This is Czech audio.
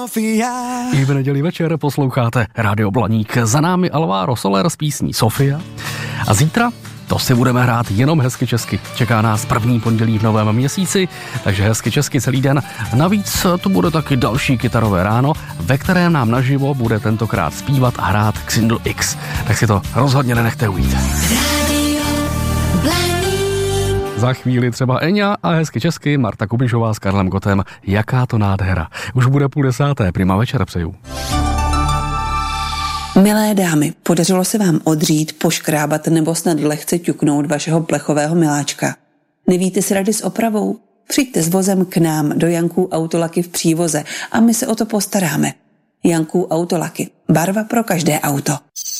Sofia. I v neděli večer posloucháte Radio Blaník. Za námi Alvaro Soler s písní Sofia. A zítra to si budeme hrát jenom hezky česky. Čeká nás první pondělí v novém měsíci, takže hezky česky celý den. Navíc tu bude taky další kytarové ráno, ve kterém nám naživo bude tentokrát zpívat a hrát Xindl X. Tak si to rozhodně nenechte ujít. Za chvíli třeba Eňa a hezky česky Marta Kubišová s Karlem Gotem. Jaká to nádhera. Už bude 9:30. Prima večer přeju. Milé dámy, podařilo se vám odřít, poškrábat nebo snad lehce ťuknout vašeho plechového miláčka? Nevíte si rady s opravou? Přijďte s vozem k nám do Janků Autolaky v Přívoze a my se o to postaráme. Janků Autolaky. Barva pro každé auto.